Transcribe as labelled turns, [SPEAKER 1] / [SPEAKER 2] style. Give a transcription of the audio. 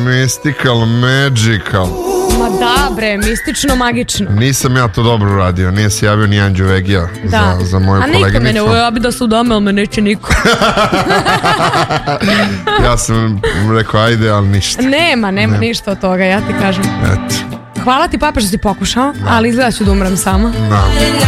[SPEAKER 1] Mystical, magical.
[SPEAKER 2] Ma da bre, mistično, magično.
[SPEAKER 1] Nisam ja to dobro uradio, nije se javio ni Anđu Vegija za moju koleginicu.
[SPEAKER 2] A niko mene, ja bi da su u dome, ali me neće niko.
[SPEAKER 1] Ja sam rekao ajde, ali ništa.
[SPEAKER 2] Nema ništa od toga, ja ti kažem.
[SPEAKER 1] Eto.
[SPEAKER 2] Hvala ti, papa, što si pokušao, ali izgleda ću da umrem sama.
[SPEAKER 1] Da.